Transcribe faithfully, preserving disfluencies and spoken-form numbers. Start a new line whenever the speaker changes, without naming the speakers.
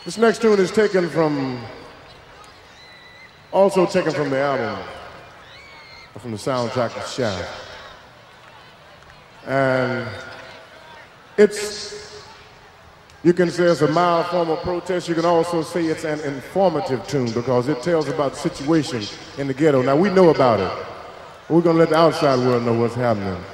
This next tune is taken from, also taken from the album, from the soundtrack of Shaft. And it's, you can say it's a mild form of protest. You can also say it's an informative tune because it tells about the situation in the ghetto. Now we know about it. We're gonna let the outside world know what's happening.